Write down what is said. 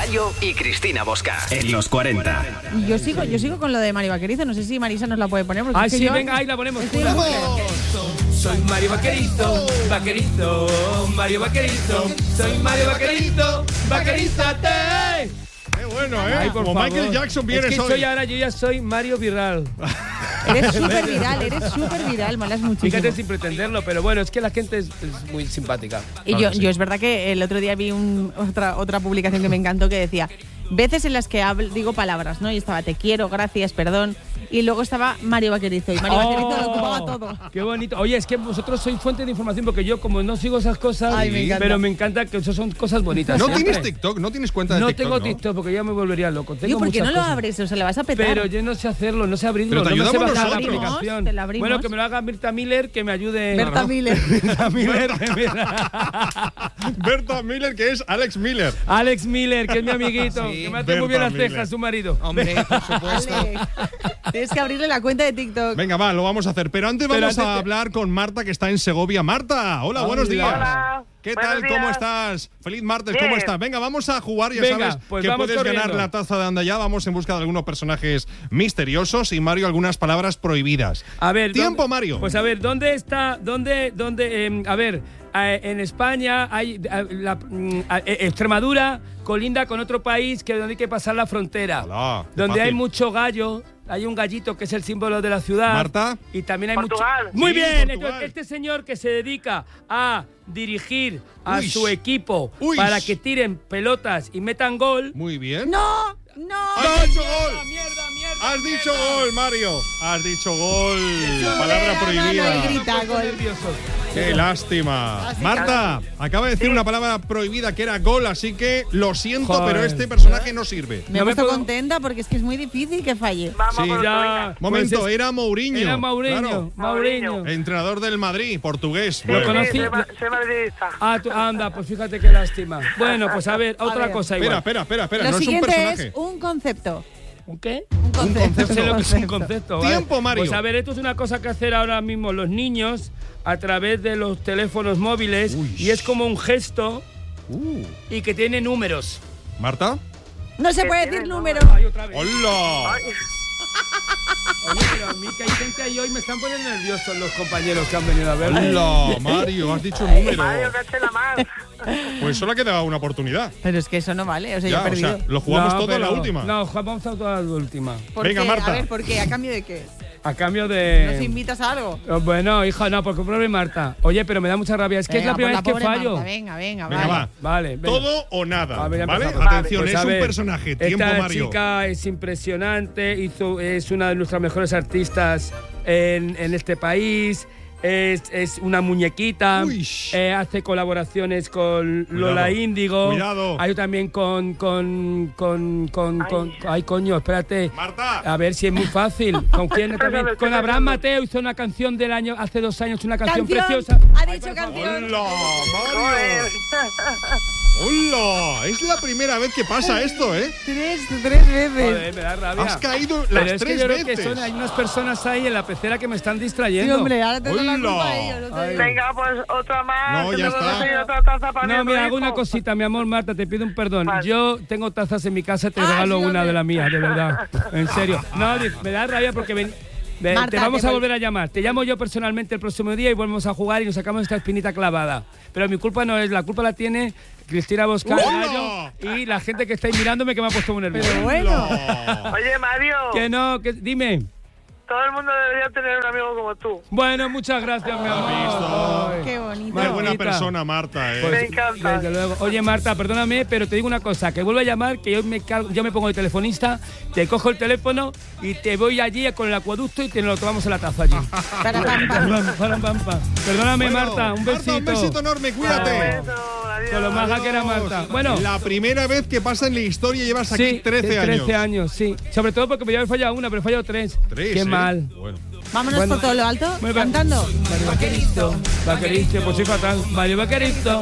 Gallo y Cristina Bosca. En los 40. Y yo sigo con lo de Mario Vaquerizo. No sé si Marisa nos la puede poner. Ah, sí, venga, ahí la ponemos. Soy Mario Vaquerizo, Vaquerizo, Mario Vaquerizo. Soy Mario Vaquerizo, Vaquerízate. Qué bueno, ¿eh? Ay, como favor. Michael Jackson viene es que hoy. soy ahora, yo ya soy Mario Viral. Eres súper viral, molas muchísimo. Fíjate sin pretenderlo, pero bueno, es que la gente es muy simpática. Y yo es verdad que el otro día vi otra publicación que me encantó que decía veces en las que digo palabras, ¿no? Y estaba te quiero, gracias, perdón. Y luego estaba Mario Vaquerizo. Y Mario Vaquerizo lo ocupaba todo. ¡Qué bonito! Oye, es que vosotros sois fuente de información porque yo como no sigo esas cosas, pero me encanta que eso son cosas bonitas. ¿No siempre. tienes TikTok? ¿No tienes cuenta de no TikTok? No tengo TikTok porque ya me volvería loco. Tengo ¿Por qué no lo cosas. abres? O sea, le vas a petar. Pero yo no sé hacerlo, no sé abrirlo. Pero te no me sé ayudamos bajar la nosotros. aplicación. Te la abrimos. Bueno, que me lo haga Berta Miller, que me ayude. Berta Miller. Berta Miller. Berta Miller, que es Alex Miller. Alex Miller, que es mi amiguito. Sí, que me hace muy bien las Miller. cejas, su marido. Hombre, por supuesto. Alex, tienes que abrirle la cuenta de TikTok. Venga, va, lo vamos a hacer. Pero antes vamos a hablar con Marta, que está en Segovia. Marta, hola, buenos días. Hola. ¿Qué Buenos tal? días. ¿Cómo estás? Feliz martes, Bien. ¿cómo estás? Venga, vamos a jugar, ya Venga, sabes pues que vamos puedes corriendo. ganar la taza de Anda Ya. Vamos en busca de algunos personajes misteriosos y Mario algunas palabras prohibidas. A ver, Tiempo, ¿dónde- Mario. Pues a ver, ¿dónde está? A ver, en España hay Extremadura colinda con otro país que donde hay que pasar la frontera. Hola, qué donde hay fácil. mucho gallo. Hay un gallito que es el símbolo de la ciudad. Marta. Y también hay Portugal. mucho. Muy Sí, bien. Portugal. Entonces, este señor que se dedica a dirigir a Uy. su equipo Uy. para que tiren pelotas y metan gol. Muy bien. ¡No! ¡Has dicho gol! Mierda. Has dicho gol, Mario. Has dicho gol. Palabra No, prohibida. y grita gol. Qué lástima. Marta, acaba de decir una palabra prohibida que era gol, así que lo siento, Joder. pero este personaje no sirve. Me he No me puesto puedo- contenta porque es que es muy difícil que falle. Vamos Sí, por otro, ya. venga. Momento, Pues era Mourinho. Era Mourinho. Claro. Mourinho. Entrenador del Madrid, portugués. Lo Bueno. conocí. Soy madridista. Anda, pues fíjate qué lástima. Bueno, pues a ver, otra ver. cosa Espera, igual. espera. Lo No es un siguiente personaje. es un concepto. ¿Un qué? Un concepto. No sé lo que es un concepto. ¿vale? Tiempo, Mario. Pues a ver, esto es una cosa que hacer ahora mismo los niños a través de los teléfonos móviles y es como un gesto y que tiene números. ¿Marta? No se ¿Qué puede tiene, decir no? número. Ay, otra vez. ¡Hola! Ay, Oye, pero a mí que hay gente ahí hoy me están poniendo nerviosos los compañeros que han venido a verme. ¡Hola, Mario! Has dicho un número. Mario, caché la más. Pues solo ha quedado una oportunidad. Pero es que eso no vale. O sea, yo Ya, he o perdido. sea, lo jugamos No, todo en la pero- última. No, vamos a toda la última. ¿Por Venga, qué? Marta. A ver, ¿por qué? ¿A cambio de qué? A cambio de... ¿Nos invitas a algo? Bueno, hija, no, porque pobre Marta. Oye, pero me da mucha rabia. Es que es la Venga, primera vez por que pobre fallo. Marta, venga, Venga, vale. va. Vale, venga. Todo o nada. A ver, ya ¿Vale? empezamos. Atención, Pues es a un ver, personaje. Tiempo, esta Mario. chica es impresionante, es una de nuestras mejores artistas en este país. Es una muñequita, Uy. hace colaboraciones con Cuidado, Lola Índigo. cuidado. Hay también ay, coño, espérate. Marta. A ver si es muy fácil. ¿Con quién? También? Estoy Con Abraham pensando. Mateo hizo una canción del año, hace 2 años, una canción ¡Canción! preciosa. Ha dicho canción. ¡Hola, Joder. Mario! ¡Hola! Es la primera vez que pasa esto, ¿eh? Tres veces. Joder, me da rabia. Has caído Pero las es que 3 yo creo que veces. hay unas personas ahí en la pecera que me están Sí, distrayendo. hombre, ahora te doy la ¡Hola! culpa a ellos. no te Ay. digo. Venga, pues otra más. No, que ya tengo que está. conseguir otra taza para No, mi mira, hago hijo. una cosita, mi amor, Marta, te pido un perdón. Vale. Yo tengo tazas en mi casa, te Ah, regalo sí, una hombre. de las mías, de verdad. En serio. No, me da rabia porque Marta, te vamos te a vol- volver a llamar. Te llamo yo personalmente el próximo día y volvemos a jugar y nos sacamos esta espinita clavada. Pero mi culpa no es, la culpa la tiene Cristina Bosca ¡Hola! y la gente que estáis mirándome que me ha puesto muy nervioso. Pero bueno. Oye, Mario, Que no, que dime. todo el mundo debería tener un amigo como tú. Bueno, muchas gracias, mi amor. Ay. Qué bonito. Qué buena Martita. persona, Marta, ¿eh? Pues, Me encanta. desde luego. Oye, Marta, perdóname, pero te digo una cosa, que vuelvo a llamar, que yo me pongo de telefonista, te cojo el teléfono y te voy allí con el acueducto y te lo tomamos en la taza allí. Para pam, pam. Perdóname, Bueno, Marta, un besito. Marta, un besito enorme, cuídate. Beso, adiós. Con lo maja que era Marta. Bueno, La primera vez que pasa en la historia llevas aquí sí, 13 años. 13 años, sí. Sobre todo porque me había fallado una, pero he fallado 3. 3, Qué ¿eh? mal. Bueno. Vámonos Bueno. por todo lo alto, Muy bien. cantando. Mario Vaquerizo, pues soy fatal. Mario Vaquerizo.